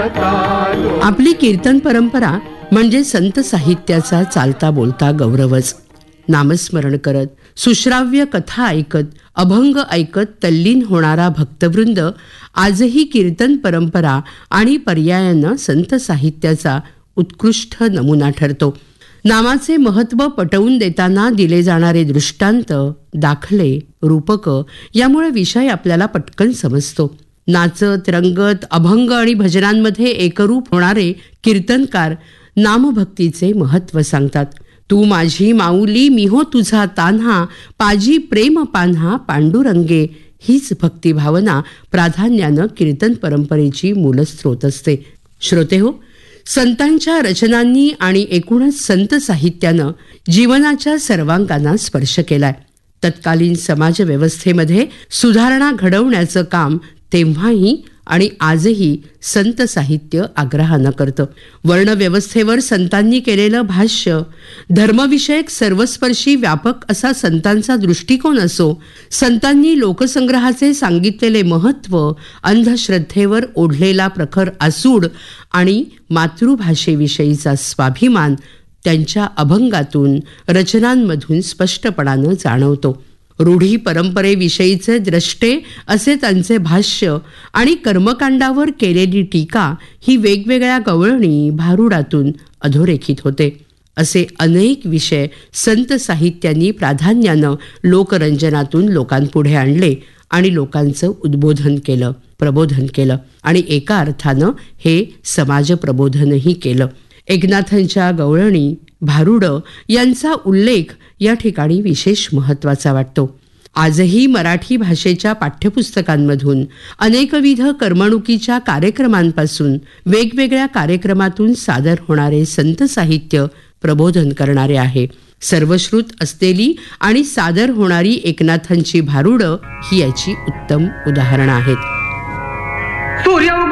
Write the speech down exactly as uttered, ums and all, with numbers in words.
आपली कीर्तन परंपरा म्हणजे संत साहित्याचा चालता बोलता गौरवच. नामस्मरण करत, सुश्राव्य कथा ऐकत, अभंग ऐकत तल्लीन होणारा भक्तवृंद आजही कीर्तन परंपरा आणि पर्यायानं संत साहित्याचा उत्कृष्ट नमुना ठरतो. नामाचे महत्त्व पटवून देताना दिले जाणारे दृष्टांत, दाखले, रूपक यामुळे विषय आपल्याला पटकन समजतो. नाचत, रंगत, अभंग आणि भजनांमध्ये एकरूप होणारे कीर्तनकार नामभक्तीचे महत्त्व सांगतात. तू माझी माऊली, मी हो तुझा तान्हा, पाजी प्रेम पान्हा पांडुरंगे, हीच भक्तिभावना प्राधान्यानं कीर्तन परंपरेची मूलस्रोत असते. श्रोतेहो, संतांच्या रचनांनी आणि एकूणच संत साहित्यानं जीवनाच्या सर्वांगांना स्पर्श केलाय. तत्कालीन समाज व्यवस्थेमध्ये सुधारणा घडवण्याचं काम तेव्हाही आणि आजही संत साहित्य आग्रहानं करतं. वर्णव्यवस्थेवर संतांनी केलेलं भाष्य, धर्मविषयक सर्वस्पर्शी व्यापक असा संतांचा दृष्टिकोन असो, संतांनी लोकसंग्रहाचे सांगितलेले महत्त्व, अंधश्रद्धेवर ओढलेला प्रखर आसूड आणि मातृभाषेविषयीचा स्वाभिमान त्यांच्या अभंगातून, रचनांमधून स्पष्टपणानं जाणवतो. रूढी परंपरेविषयीचे द्रष्टे असे त्यांचे भाष्य आणि कर्मकांडावर केलेली टीका ही वेगवेगळ्या गवळणी, भारुडातून अधोरेखित होते. असे अनेक विषय संत साहित्यांनी प्राधान्यानं लोकरंजनातून लोकांपुढे आणले आणि लोकांचं उद्बोधन केलं, प्रबोधन केलं आणि एका अर्थानं हे समाज प्रबोधनही केलं. एकनाथांच्या गवळणी, भारुड यांचा उल्लेख या ठिकाणी विशेष महत्त्वाचा वाटतो. आजही मराठी भाषेच्या पाठ्यपुस्तकांमधून अनेकविध करमणुकीच्या कार्यक्रमांपासून वेगवेगळ्या कार्यक्रमातून सादर होणारे संत साहित्य प्रबोधन करणारे आहे. सर्वश्रुत असलेली आणि सादर होणारी एकनाथांची भारुड ही याची उत्तम उदाहरणं आहेत. सूर्य